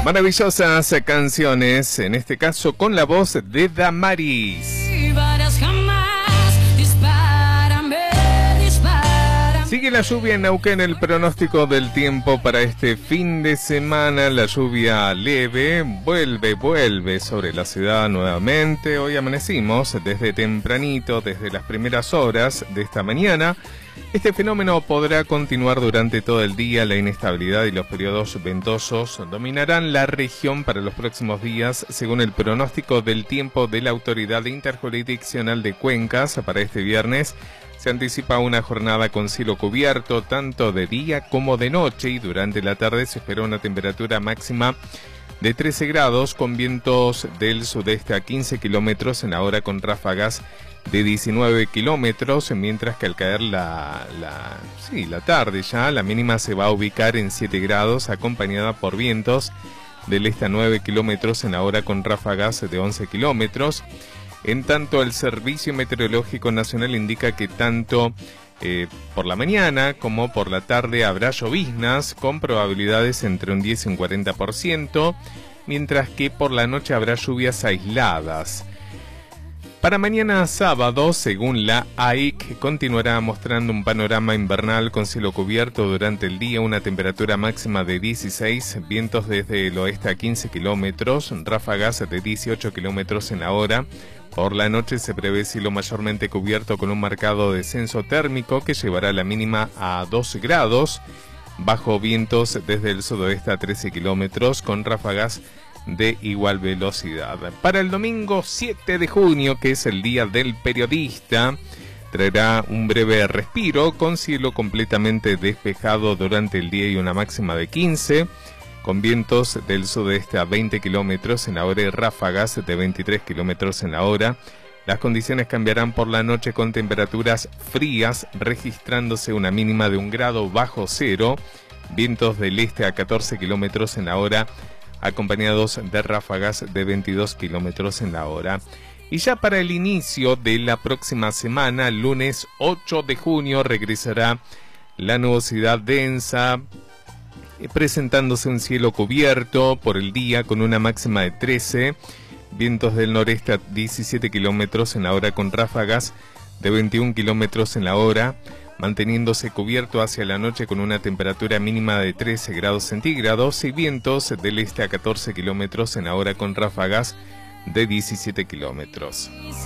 Maravillosas canciones, en este caso con la voz de Damaris. Sigue la lluvia en Neuquén, el pronóstico del tiempo para este fin de semana. La lluvia leve vuelve sobre la ciudad nuevamente. Hoy amanecimos desde tempranito, desde las primeras horas de esta mañana. Este fenómeno podrá continuar durante todo el día. La inestabilidad y los periodos ventosos dominarán la región para los próximos días, según el pronóstico del tiempo de la Autoridad Interjurisdiccional de Cuencas. Para este viernes se anticipa una jornada con cielo cubierto tanto de día como de noche, y durante la tarde se espera una temperatura máxima de 13 grados con vientos del sudeste a 15 kilómetros en la hora, con ráfagas de 19 kilómetros, mientras que al caer la tarde ya la mínima se va a ubicar en 7 grados, acompañada por vientos del este a 9 kilómetros en la hora, con ráfagas de 11 kilómetros. En tanto, el Servicio Meteorológico Nacional indica que tanto por la mañana como por la tarde habrá lloviznas con probabilidades entre un 10 y un 40%, mientras que por la noche habrá lluvias aisladas. Para mañana sábado, según la AIC, continuará mostrando un panorama invernal con cielo cubierto durante el día, una temperatura máxima de 16, vientos desde el oeste a 15 kilómetros, ráfagas de 18 kilómetros en la hora. Por la noche se prevé cielo mayormente cubierto con un marcado descenso térmico que llevará la mínima a 12 grados, bajo vientos desde el sudoeste a 13 kilómetros con ráfagas de igual velocidad. Para el domingo 7 de junio, que es el Día del Periodista, traerá un breve respiro con cielo completamente despejado durante el día y una máxima de 15, con vientos del sudeste a 20 kilómetros en la hora y ráfagas de 23 kilómetros en la hora. Las condiciones cambiarán por la noche con temperaturas frías, registrándose una mínima de 1 grado bajo cero, vientos del este a 14 kilómetros en la hora, acompañados de ráfagas de 22 kilómetros en la hora. Y ya para el inicio de la próxima semana, lunes 8 de junio, regresará la nubosidad densa, presentándose un cielo cubierto por el día con una máxima de 13, vientos del noreste a 17 kilómetros en la hora con ráfagas de 21 kilómetros en la hora, manteniéndose cubierto hacia la noche con una temperatura mínima de 13 grados centígrados y vientos del este a 14 kilómetros en la hora con ráfagas de 17 kilómetros.